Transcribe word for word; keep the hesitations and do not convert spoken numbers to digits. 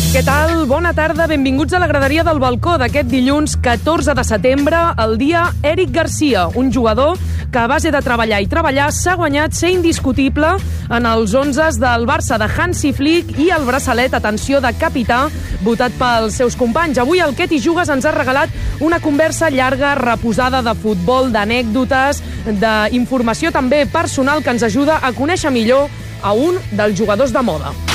Què tal? Bona tarda, benvinguts a la graderia del balcó d'aquest dilluns catorze de setembre, el dia Eric Garcia, un jugador que a base de treballar i treballar s'ha guanyat ser indiscutible en els onzes del Barça de Hansi Flick i el braçalet, atenció, de capità, votat pels seus companys. Avui el Què t'hi jugues ens ha regalat una conversa llarga, reposada de futbol, d'anècdotes, d'informació també personal que ens ajuda a conèixer millor a un dels jugadors de moda.